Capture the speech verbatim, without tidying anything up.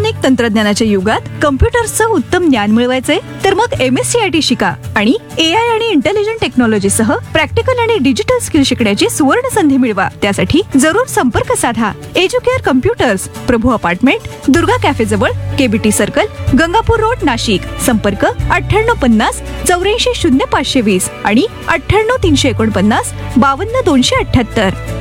आधुनिक तंत्रज्ञानाच्या युगात कम्प्युटर्सचं उत्तम ज्ञान मिळवायचंय तर मग M S C I T शिका आणि ए आय आणि इंटेलिजंट टेक्नॉलॉजी सह प्रॅक्टिकल आणि डिजिटल स्किल शिकण्याची सुवर्ण संधी मिळवा. त्यासाठी जरूर संपर्क साधा. एज्युकेअर कम्प्युटर्स, प्रभू अपार्टमेंट, दुर्गा कॅफे जवळ, KBT circle, Gangapur road, Nashik. संपर्क अठ्ठ्याण्णव पन्नास चौऱ्याऐंशी शून्य पाचशे वीस आणि अठ्ठ्याण्णव तीनशे एकोणपन्नास बावन्न दोनशे अठ्ठ्याहत्तर.